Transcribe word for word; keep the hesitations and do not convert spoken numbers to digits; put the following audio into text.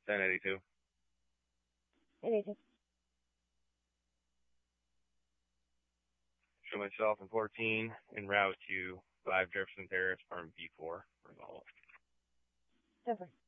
ten eighty-two. ten eighty-two. Show myself in fourteen, en route to five Jefferson Terrace, farm B four. Result. Different.